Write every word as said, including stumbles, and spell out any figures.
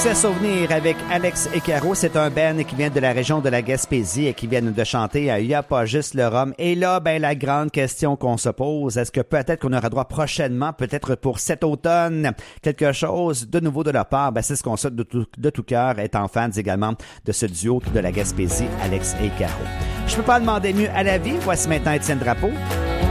succès souvenir avec Alex et Caro. C'est un band qui vient de la région de la Gaspésie et qui viennent de chanter « Il n'y a pas juste le rhum ». Et là, ben la grande question qu'on se pose, est-ce que peut-être qu'on aura droit prochainement, peut-être pour cet automne, quelque chose de nouveau de leur part? Ben, c'est ce qu'on souhaite de tout, de tout cœur, étant fans également de ce duo de la Gaspésie, Alex et Caro. Je peux pas demander mieux à la vie. Voici maintenant Étienne Drapeau